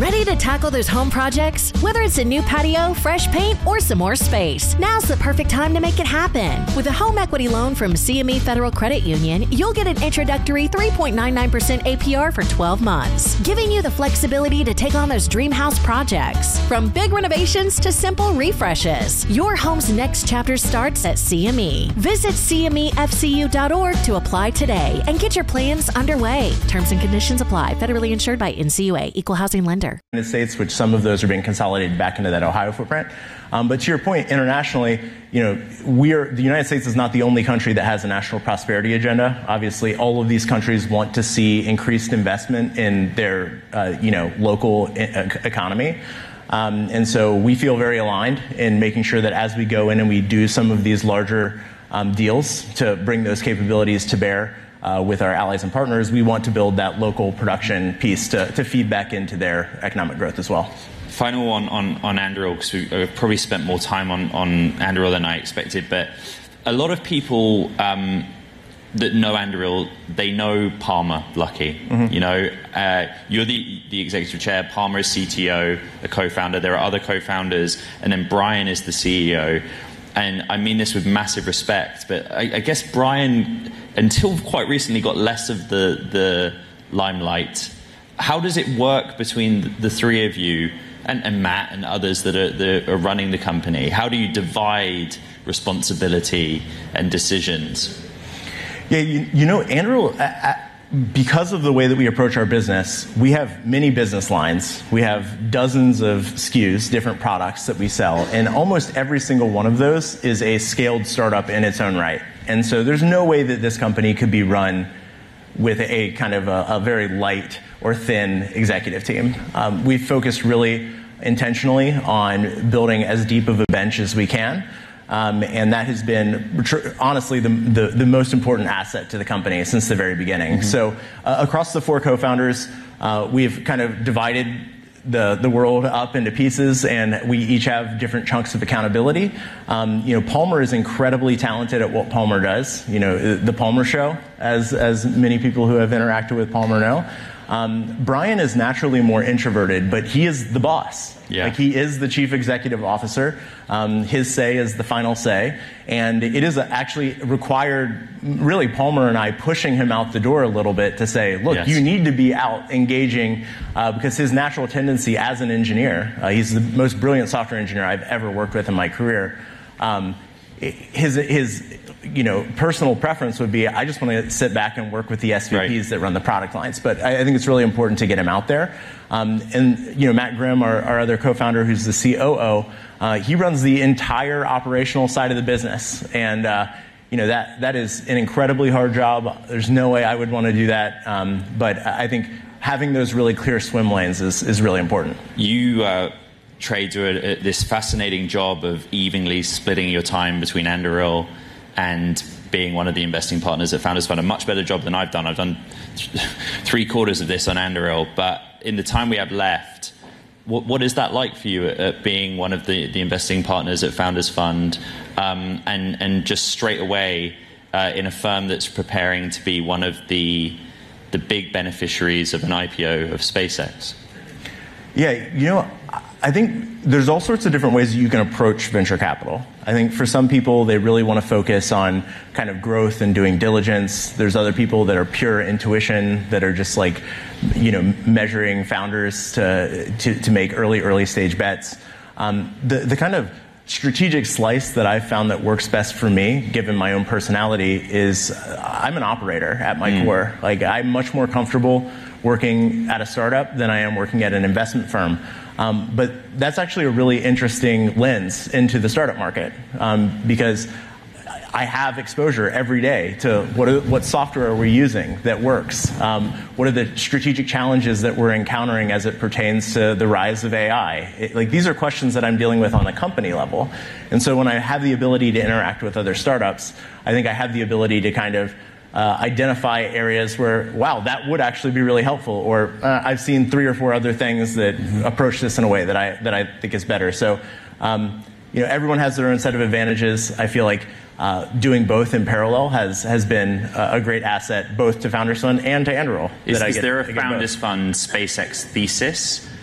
Ready to tackle those home projects? Whether it's a new patio, fresh paint, or some more space, now's the perfect time to make it happen. With a home equity loan from CME Federal Credit Union, you'll get an introductory 3.99% APR for 12 months, giving you the flexibility to take on those dream house projects. From big renovations to simple refreshes, your home's next chapter starts at CME. Visit CMEFCU.org to apply today and get your plans underway. Terms and conditions apply. Federally insured by NCUA, Equal Housing Lender. United States, which some of those are being consolidated back into that Ohio footprint. But to your point, internationally, the United States is not the only country that has a national prosperity agenda. Obviously, all of these countries want to see increased investment in their, local economy. And so we feel very aligned in making sure that as we go in and we do some of these larger deals to bring those capabilities to bear with our allies and partners, we want to build that local production piece to feed back into their economic growth as well. Final one on Anduril, because we've probably spent more time on Anduril than I expected, but a lot of people that know Anduril, they know Palmer Luckey. Mm-hmm. You're the executive chair, Palmer is CTO, a co-founder, there are other co-founders, and then Brian is the CEO. And I mean this with massive respect, but I guess Brian, until quite recently, got less of the limelight. How does it work between the three of you and Matt and others that are running the company? How do you divide responsibility and decisions? Yeah, Anduril, because of the way that we approach our business, we have many business lines. We have dozens of SKUs, different products that we sell, and almost every single one of those is a scaled startup in its own right. And so there's no way that this company could be run with a kind of a very light or thin executive team. We've focused really intentionally on building as deep of a bench as we can. And that has been, honestly, the most important asset to the company since the very beginning. Mm-hmm. So across the four co-founders, we've kind of divided the world up into pieces, and we each have different chunks of accountability. Palmer is incredibly talented at what Palmer does. The Palmer Show, as many people who have interacted with Palmer know. Brian is naturally more introverted, but he is the boss. Yeah. He is the chief executive officer. His say is the final say. And it is actually required, really, Palmer and I pushing him out the door a little bit to say, look, yes, you need to be out engaging, because his natural tendency as an engineer, he's the most brilliant software engineer I've ever worked with in my career. His personal preference would be, I just want to sit back and work with the SVPs that run the product lines. But I think it's really important to get him out there. Matt Grimm, our other co-founder, who's the COO, he runs the entire operational side of the business. And, that is an incredibly hard job. There's no way I would want to do that. But I think having those really clear swim lanes is really important. You trade to this fascinating job of evenly splitting your time between Anduril and being one of the investing partners at Founders Fund. A much better job than I've done. I've done 3/4 of this on Anduril, but in the time we have left, what is that like for you at being one of the investing partners at Founders Fund, and just straight away in a firm that's preparing to be one of the big beneficiaries of an IPO of SpaceX? Yeah, I think there's all sorts of different ways that you can approach venture capital. I think for some people, they really want to focus on kind of growth and doing diligence. There's other people that are pure intuition, that are just measuring founders to make early stage bets. The kind of strategic slice that I've found that works best for me, given my own personality, is I'm an operator at my core. I'm much more comfortable working at a startup than I am working at an investment firm. But that's actually a really interesting lens into the startup market, because I have exposure every day to what software are we using that works? What are the strategic challenges that we're encountering as it pertains to the rise of AI? These are questions that I'm dealing with on a company level. And so when I have the ability to interact with other startups, I think I have the ability to kind of identify areas where, wow, that would actually be really helpful, or I've seen 3 or 4 other things that approach this in a way that I think is better. So, everyone has their own set of advantages. I feel like doing both in parallel has been a great asset, both to Founders Fund and to Anduril. Is there a Founders Fund SpaceX thesis